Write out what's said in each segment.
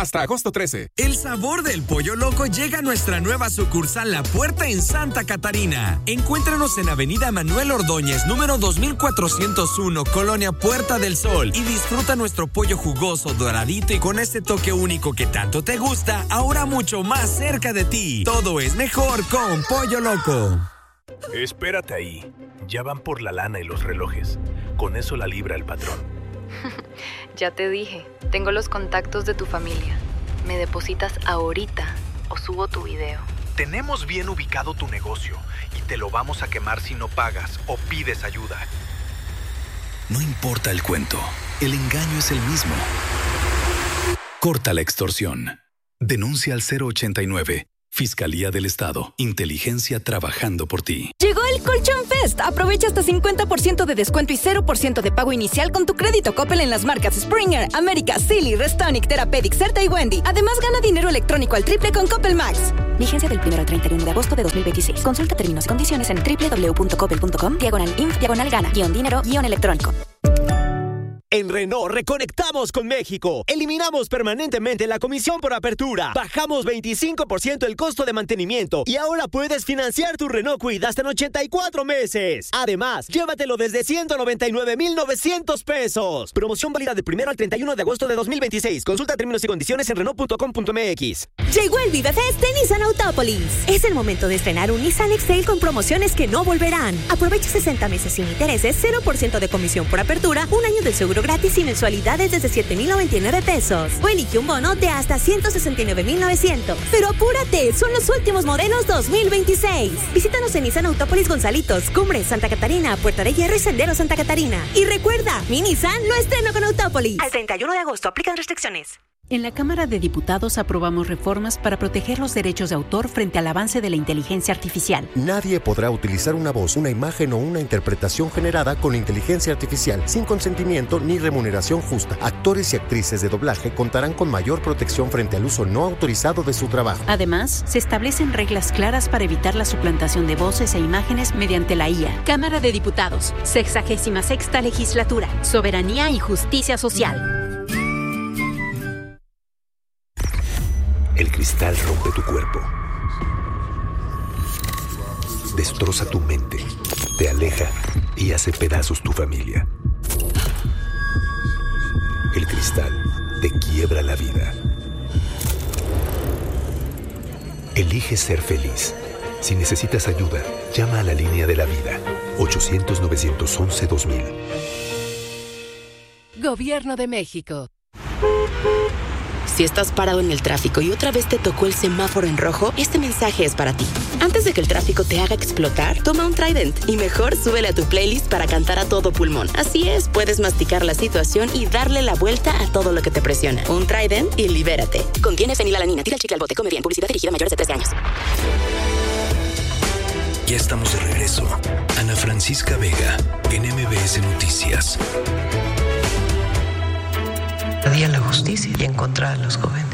hasta agosto 13. El sabor del Pollo Loco llega a nuestra nueva sucursal La Puerta en Santa Catarina. Encuéntranos en Avenida Manuel Ordóñez, número 2401, Colonia Puerta del Sol, y disfruta nuestro pollo jugoso, doradito y con ese toque único que tanto te gusta, ahora mucho más cerca de ti. Todo es mejor con Pollo Loco. Espérate ahí. Ya van por la lana y los relojes. Con eso la libra el patrón. Ya te dije, tengo los contactos de tu familia. Me depositas ahorita o subo tu video. Tenemos bien ubicado tu negocio y te lo vamos a quemar si no pagas o pides ayuda. No importa el cuento, el engaño es el mismo. Corta la extorsión. Denuncia al 089. Fiscalía del Estado. Inteligencia trabajando por ti. Llegó el Colchón Fest. Aprovecha hasta 50% de descuento y 0% de pago inicial con tu crédito Coppel en las marcas Springer, América, Silly, Restonic, Therapeutic, Certa y Wendy. Además, gana dinero electrónico al triple con Coppel Max. Vigencia del 1 al 31 de agosto de 2026. Consulta términos y condiciones en www.coppel.com/inf/gana-dinero-electrónico. En Renault reconectamos con México. Eliminamos permanentemente la comisión por apertura. Bajamos 25% el costo de mantenimiento. Y ahora puedes financiar tu Renault Kwid hasta en 84 meses. Además, llévatelo desde 199,900 pesos. Promoción válida del 1 al 31 de agosto de 2026. Consulta términos y condiciones en Renault.com.mx. Llegó el Vive Fest de Nissan Autópolis. Es el momento de estrenar un Nissan X-Trail con promociones que no volverán. Aprovecha 60 meses sin intereses, 0% de comisión por apertura, un año del seguro gratis y mensualidades desde 7,099 pesos. O elige un bono de hasta 169,900. Pero apúrate, son los últimos modelos 2026. Visítanos en Nissan Autópolis Gonzalitos, Cumbres, Santa Catarina, Puerta de Hierro y Sendero Santa Catarina. Y recuerda, mi Nissan lo estreno con Autópolis. Al 31 de agosto aplican restricciones. En la Cámara de Diputados aprobamos reformas para proteger los derechos de autor frente al avance de la inteligencia artificial. Nadie podrá utilizar una voz, una imagen o una interpretación generada con inteligencia artificial sin consentimiento ni remuneración justa. Actores y actrices de doblaje contarán con mayor protección frente al uso no autorizado de su trabajo. Además, se establecen reglas claras para evitar la suplantación de voces e imágenes mediante la IA. Cámara de Diputados, 66ª Legislatura, Soberanía y Justicia Social. El cristal rompe tu cuerpo, destroza tu mente, te aleja y hace pedazos tu familia. El cristal te quiebra la vida. Elige ser feliz. Si necesitas ayuda, llama a la línea de la vida, 800-911-2000. Gobierno de México. Si estás parado en el tráfico y otra vez te tocó el semáforo en rojo, este mensaje es para ti. Antes de que el tráfico te haga explotar, toma un Trident y mejor súbele a tu playlist para cantar a todo pulmón. Así es, puedes masticar la situación y darle la vuelta a todo lo que te presiona. Un Trident y libérate. Contiene fenilalanina. Tira el chicle al bote. Come bien. Publicidad dirigida a mayores de 13 años. Ya estamos de regreso. Ana Francisca Vega, en MBS Noticias. Día la justicia y encontrar a los jóvenes.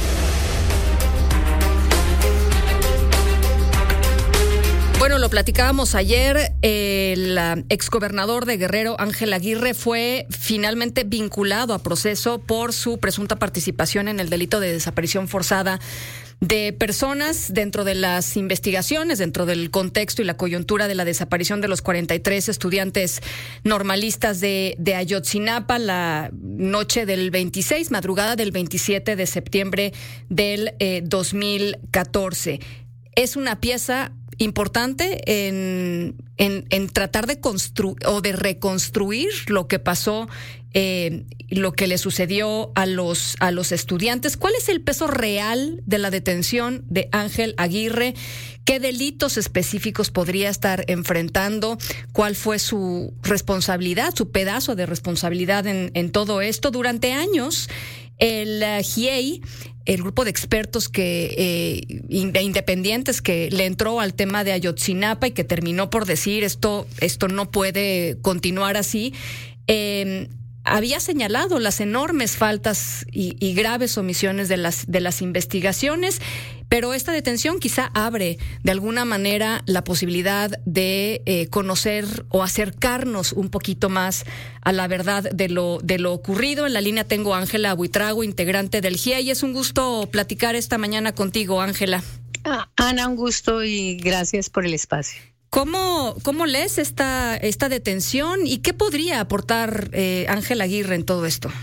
Bueno, lo platicábamos ayer, el exgobernador de Guerrero, Ángel Aguirre, fue finalmente vinculado a proceso por su presunta participación en el delito de desaparición forzada de personas dentro de las investigaciones, dentro del contexto y la coyuntura de la desaparición de los 43 estudiantes normalistas de Ayotzinapa la noche del 26, madrugada del 27 de septiembre del 2014. Es una pieza importante en tratar de construir o de reconstruir lo que pasó, lo que le sucedió a los estudiantes. ¿Cuál es el peso real de la detención de Ángel Aguirre? ¿Qué delitos específicos podría estar enfrentando? ¿Cuál fue su responsabilidad, su pedazo de responsabilidad en todo esto? Durante años, el GIEI, el grupo de expertos independientes que le entró al tema de Ayotzinapa y que terminó por decir esto no puede continuar así, había señalado las enormes faltas y graves omisiones de las investigaciones, pero esta detención quizá abre de alguna manera la posibilidad de conocer o acercarnos un poquito más a la verdad de lo ocurrido. En la línea tengo a Ángela Buitrago, integrante del GIEI, y es un gusto platicar esta mañana contigo, Ángela. Ana, un gusto y gracias por el espacio. ¿Cómo lees esta detención y qué podría aportar Ángela Aguirre en todo esto?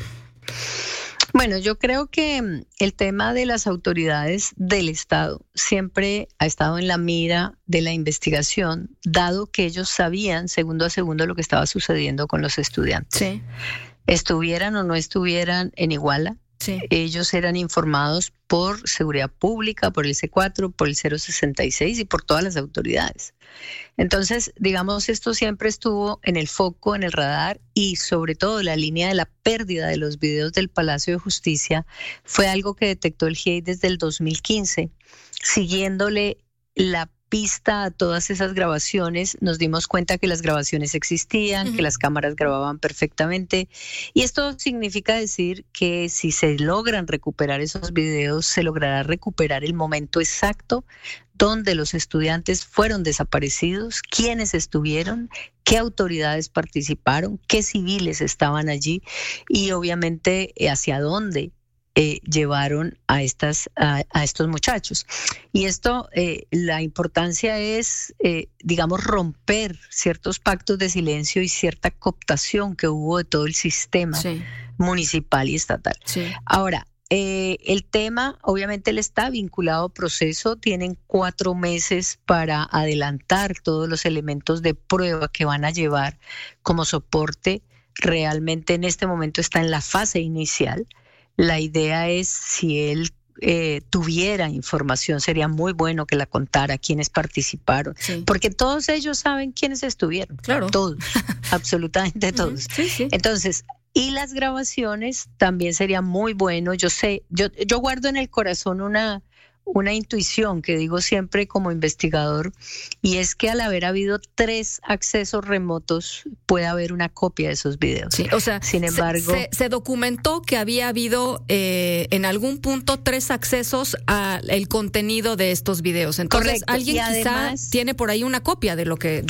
Bueno, yo creo que el tema de las autoridades del Estado siempre ha estado en la mira de la investigación, dado que ellos sabían segundo a segundo lo que estaba sucediendo con los estudiantes. Sí. Estuvieran o no estuvieran en Iguala, sí, ellos eran informados por Seguridad Pública, por el C4, por el 066 y por todas las autoridades. Entonces, digamos, esto siempre estuvo en el foco, en el radar, y sobre todo la línea de la pérdida de los videos del Palacio de Justicia fue algo que detectó el GIEI desde el 2015. Siguiéndole la pista a todas esas grabaciones, nos dimos cuenta que las grabaciones existían, que las cámaras grababan perfectamente, y esto significa decir que si se logran recuperar esos videos, se logrará recuperar el momento exacto donde los estudiantes fueron desaparecidos, quiénes estuvieron, qué autoridades participaron, qué civiles estaban allí y obviamente hacia dónde llevaron a estos muchachos. Y esto, la importancia es, digamos, romper ciertos pactos de silencio y cierta cooptación que hubo de todo el sistema municipal y estatal. Sí. Ahora, el tema, obviamente, él está vinculado a proceso, tienen 4 meses para adelantar todos los elementos de prueba que van a llevar como soporte. Realmente en este momento está en la fase inicial. La idea es, si él tuviera información, sería muy bueno que la contara, quiénes participaron, porque todos ellos saben quiénes estuvieron, claro. Todos, absolutamente todos. Entonces, y las grabaciones también sería muy bueno. Yo sé, yo guardo en el corazón una intuición que digo siempre como investigador, y es que al haber habido 3 accesos remotos puede haber una copia de esos videos. Sí, o sea, sin embargo, se documentó que había habido en algún punto 3 accesos al contenido de estos videos. Entonces, correcto. Alguien quizá tiene por ahí una copia de lo que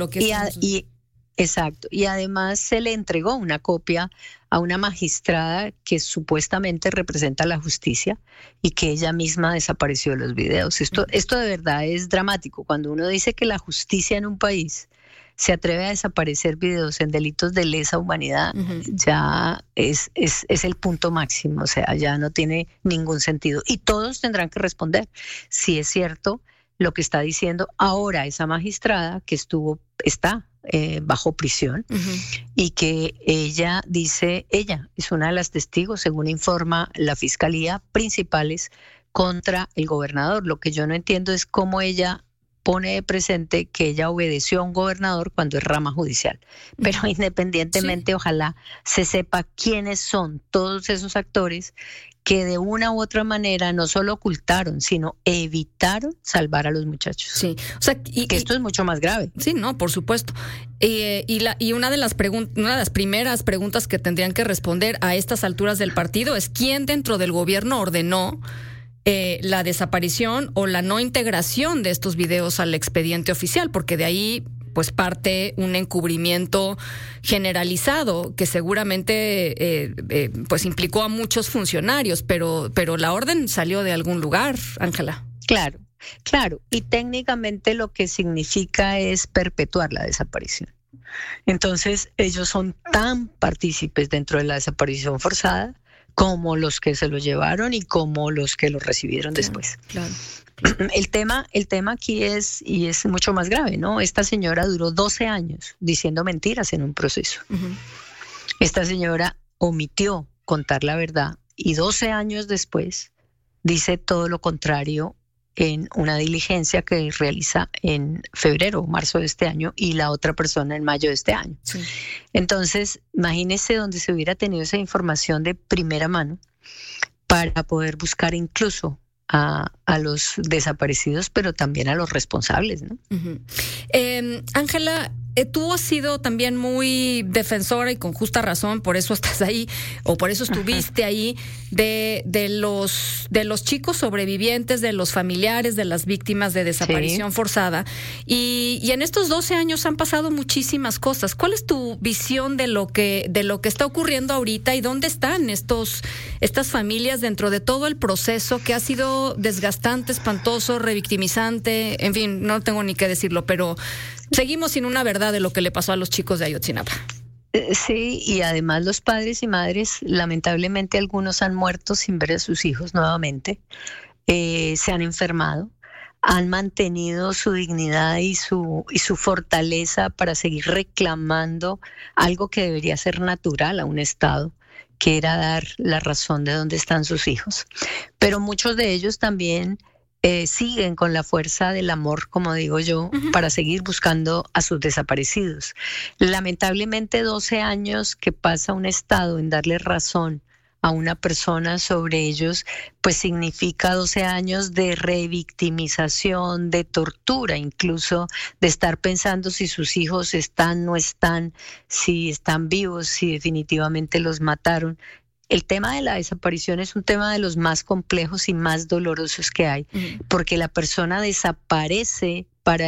exacto, y además se le entregó una copia a una magistrada que supuestamente representa la justicia y que ella misma desapareció de los videos. Esto de verdad es dramático. Cuando uno dice que la justicia en un país se atreve a desaparecer videos en delitos de lesa humanidad, ya es el punto máximo, o sea, ya no tiene ningún sentido. Y todos tendrán que responder si es cierto lo que está diciendo ahora esa magistrada que está bajo prisión, y que ella es una de las testigos, según informa la fiscalía, principales contra el gobernador. Lo que yo no entiendo es cómo ella pone de presente que ella obedeció a un gobernador cuando es rama judicial. Pero independientemente, ojalá se sepa quiénes son todos esos actores que de una u otra manera no solo ocultaron, sino evitaron salvar a los muchachos. Sí, o sea, que esto es mucho más grave. Sí, no, por supuesto. Y una de las primeras preguntas que tendrían que responder a estas alturas del partido es quién dentro del gobierno ordenó la desaparición o la no integración de estos videos al expediente oficial, porque de ahí pues parte un encubrimiento generalizado que seguramente pues implicó a muchos funcionarios, pero la orden salió de algún lugar, Ángela. Claro, y técnicamente lo que significa es perpetuar la desaparición. Entonces, ellos son tan partícipes dentro de la desaparición forzada como los que se lo llevaron y como los que lo recibieron después. Claro. El tema aquí es mucho más grave, ¿no? Esta señora duró 12 años diciendo mentiras en un proceso. Esta señora omitió contar la verdad y 12 años después dice todo lo contrario en una diligencia que realiza en febrero o marzo de este año y la otra persona en mayo de este año. Sí. Entonces, imagínese donde se hubiera tenido esa información de primera mano para poder buscar incluso a los desaparecidos, pero también a los responsables, ¿no? Ángela, tú has sido también muy defensora y con justa razón, por eso estás ahí o por eso estuviste ahí, de los chicos sobrevivientes, de los familiares, de las víctimas de desaparición forzada. Y en estos 12 años han pasado muchísimas cosas. ¿Cuál es tu visión de lo que está ocurriendo ahorita y dónde están estas familias dentro de todo el proceso que ha sido desgastante, espantoso, revictimizante? En fin, no tengo ni qué decirlo, pero seguimos sin una verdad de lo que le pasó a los chicos de Ayotzinapa. Sí, y además los padres y madres, lamentablemente algunos han muerto sin ver a sus hijos nuevamente, se han enfermado, han mantenido su dignidad y su fortaleza para seguir reclamando algo que debería ser natural a un Estado, que era dar la razón de dónde están sus hijos. Pero muchos de ellos también siguen con la fuerza del amor, como digo yo, para seguir buscando a sus desaparecidos. Lamentablemente 12 años que pasa un Estado en darle razón a una persona sobre ellos, pues significa 12 años de revictimización, de tortura, incluso de estar pensando si sus hijos están, no están, si están vivos, si definitivamente los mataron. El tema de la desaparición es un tema de los más complejos y más dolorosos que hay, porque la persona desaparece